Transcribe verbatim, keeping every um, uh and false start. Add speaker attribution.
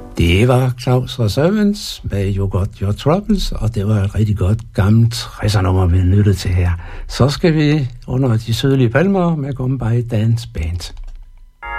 Speaker 1: Det var Claus og Servants med You Got Your Troubles, og det var et rigtig godt gammelt tresser-nummer, vi lyttede til her. Så skal vi under de sydlige palmer med Come By Dance Band.